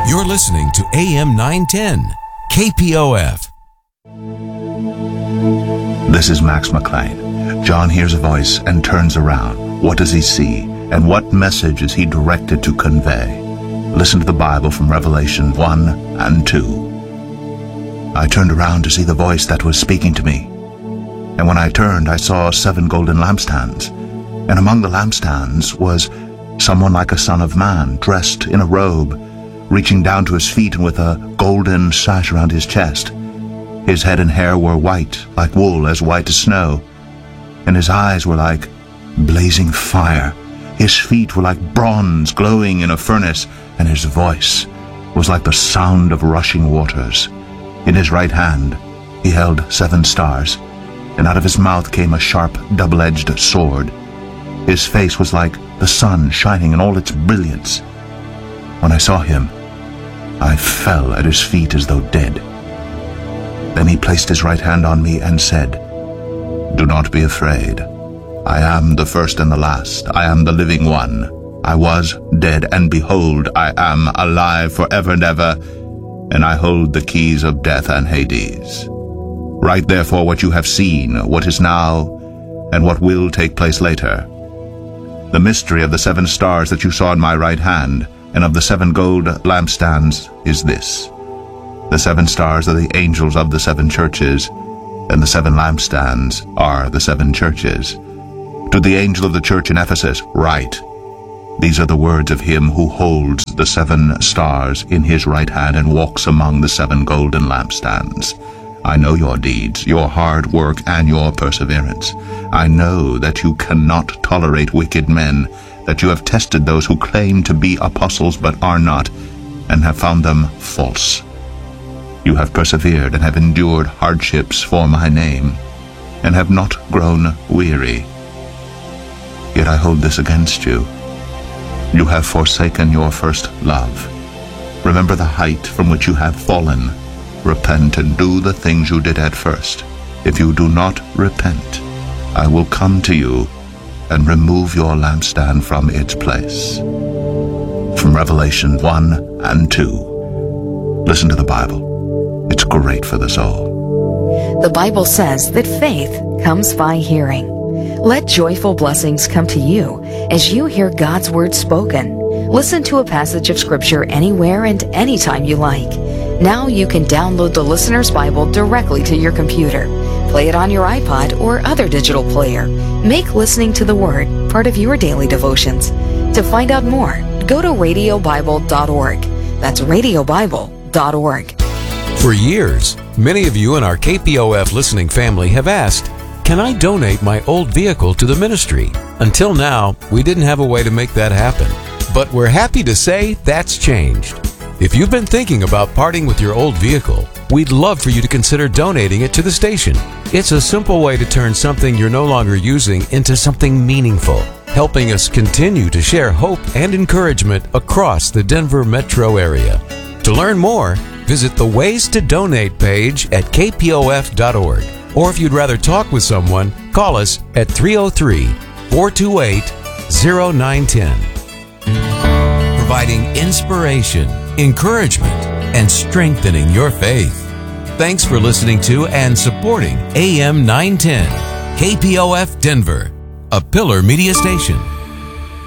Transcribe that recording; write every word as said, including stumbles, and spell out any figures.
You're listening to A M nine ten, K P O F. This is Max McLean. John hears a voice and turns around. What does he see? And what message is he directed to convey? Listen to the Bible from Revelation one and two. I turned around to see the voice that was speaking to me. And when I turned, I saw seven golden lampstands. And among the lampstands was someone like a son of man, dressed in a robe, reaching down to his feet and with a golden sash around his chest. His head and hair were white, like wool, as white as snow. And his eyes were like blazing fire. His feet were like bronze glowing in a furnace, and his voice was like the sound of rushing waters. In his right hand he held seven stars, and out of his mouth came a sharp, double-edged sword. His face was like the sun shining in all its brilliance. When I saw him, I fell at his feet as though dead. Then he placed his right hand on me and said, "Do not be afraid. I am the first and the last. I am the living one. I was dead, and behold, I am alive forever and ever, and I hold the keys of death and Hades. Write therefore what you have seen, what is now, and what will take place later. The mystery of the seven stars that you saw in my right hand, and of the seven gold lampstands, is this. The seven stars are the angels of the seven churches, and the seven lampstands are the seven churches. To the angel of the church in Ephesus, write, These are the words of him who holds the seven stars in his right hand and walks among the seven golden lampstands. I know your deeds, your hard work, and your perseverance. I know that you cannot tolerate wicked men, that you have tested those who claim to be apostles but are not, and have found them false. You have persevered and have endured hardships for my name, and have not grown weary. Yet I hold this against you. You have forsaken your first love. Remember the height from which you have fallen. Repent and do the things you did at first. If you do not repent, I will come to you and remove your lampstand from its place. From Revelation one and two. Listen to the Bible. It's great for the soul. The Bible says that faith comes by hearing. Let joyful blessings come to you as you hear God's Word spoken. Listen to a passage of Scripture anywhere and anytime you like. Now you can download the Listener's Bible directly to your computer. Play it on your iPod or other digital player. Make listening to the Word part of your daily devotions. To find out more, go to radio bible dot org. That's radio bible dot org. For years, many of you in our K P O F listening family have asked, can I donate my old vehicle to the ministry? Until now, we didn't have a way to make that happen. But we're happy to say that's changed. If you've been thinking about parting with your old vehicle, we'd love for you to consider donating it to the station. It's a simple way to turn something you're no longer using into something meaningful, helping us continue to share hope and encouragement across the Denver metro area. To learn more, visit the Ways to Donate page at k p o f dot org. Or if you'd rather talk with someone, call us at three oh three, four two eight, oh nine one oh. Providing inspiration, encouragement, and strengthening your faith. Thanks for listening to and supporting A M nine ten, K P O F Denver, a Pillar Media Station.